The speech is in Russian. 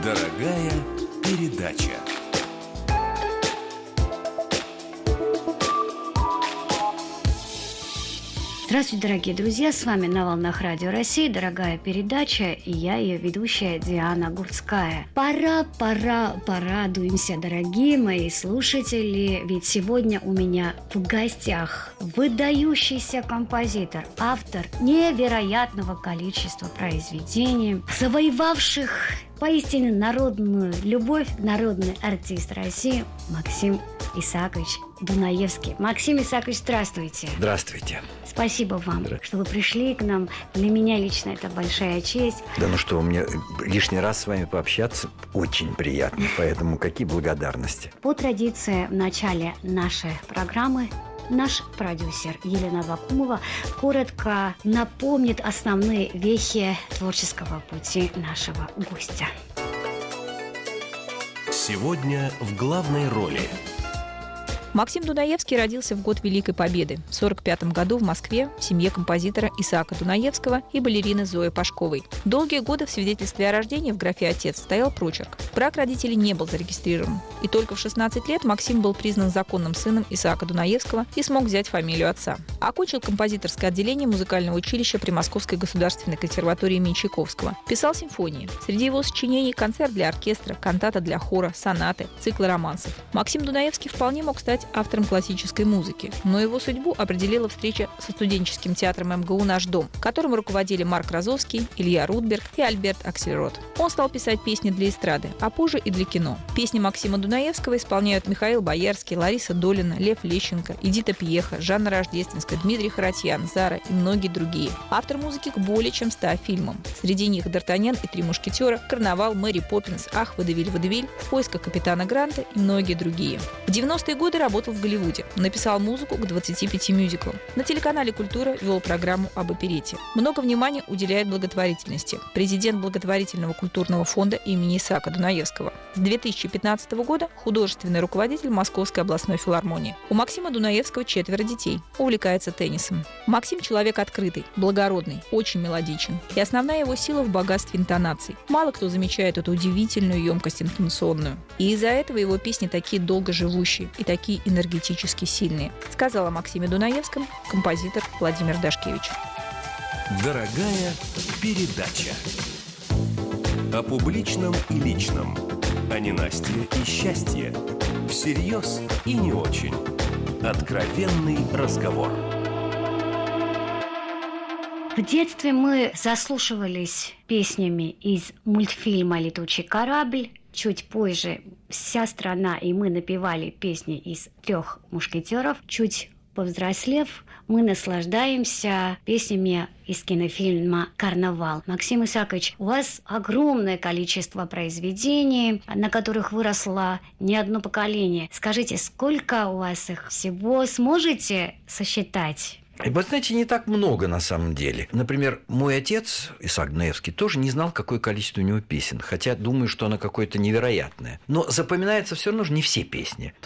Дорогая передача. Здравствуйте, дорогие друзья! С вами на волнах Радио России «Дорогая передача» и я, ее ведущая Диана Гурцкая. Пора, порадуемся, дорогие мои слушатели, ведь сегодня у меня в гостях выдающийся композитор, автор невероятного количества произведений, завоевавших поистине народную любовь, народный артист России Максим Исаакович Дунаевский. Максим Исаакович, здравствуйте. Здравствуйте. Спасибо вам, что вы пришли к нам. Для меня лично это большая честь. Да ну что, мне лишний раз с вами пообщаться очень приятно, поэтому какие благодарности. По традиции в начале нашей программы наш продюсер Елена Вакумова коротко напомнит основные вехи творческого пути нашего гостя. Сегодня в главной роли Максим Дунаевский родился в год Великой Победы в 1945 году в Москве в семье композитора Исаака Дунаевского и балерины Зои Пашковой. Долгие годы в свидетельстве о рождении в графе «Отец» стоял прочерк. Брак родителей не был зарегистрирован. И только в 16 лет Максим был признан законным сыном Исаака Дунаевского и смог взять фамилию отца. Окончил композиторское отделение музыкального училища при Московской государственной консерватории имени Чайковского. Писал симфонии. Среди его сочинений концерт для оркестра, кантата для хора, сонаты, циклы романсов. Максим Дунаевский вполне мог стать автором классической музыки, но его судьбу определила встреча со студенческим театром МГУ «Наш дом», которым руководили Марк Розовский, Илья Рудберг и Альберт Аксельрод. Он стал писать песни для эстрады, а позже и для кино. Песни Максима Дунаевского исполняют Михаил Боярский, Лариса Долина, Лев Лещенко, Эдита Пьеха, Жанна Рождественская, Дмитрий Харатьян, Зара и многие другие. Автор музыки к более чем 100 фильмам. Среди них «Д'Артаньян и три мушкетера», «Карнавал», «Мэри Поппинс», «Ах, Водевиль, Водевиль», «В поисках капитана Гранта» и многие другие. В 90-е годы работал в Голливуде. Написал музыку к 25 мюзиклам. На телеканале «Культура» вел программу об оперете. Много внимания уделяет благотворительности. Президент благотворительного культурного фонда имени Исаака Дунаевского. С 2015 года художественный руководитель Московской областной филармонии. У Максима Дунаевского 4 детей. Увлекается теннисом. Максим человек открытый, благородный, очень мелодичен. И основная его сила в богатстве интонаций. Мало кто замечает эту удивительную емкость интонационную. И из-за этого его песни такие долгоживущие и такие энергетически сильные, сказал о Максиме Дунаевском композитор Владимир Дашкевич. Дорогая передача. О публичном и личном. О ненастье и счастье. Всерьез и не очень. Откровенный разговор. В детстве мы заслушивались песнями из мультфильма «Летучий корабль». Чуть позже вся страна и мы напевали песни из «Трех мушкетеров». Чуть повзрослев, мы наслаждаемся песнями из кинофильма «Карнавал». Максим Исаакович, у вас огромное количество произведений, на которых выросло не одно поколение. Скажите, сколько у вас их всего? Сможете сосчитать? И вы знаете, не так много на самом деле. Например, мой отец, Исаак Дунаевский, тоже не знал, какое количество у него песен, хотя думаю, что оно какое-то невероятное. Но запоминается все равно же не все песни.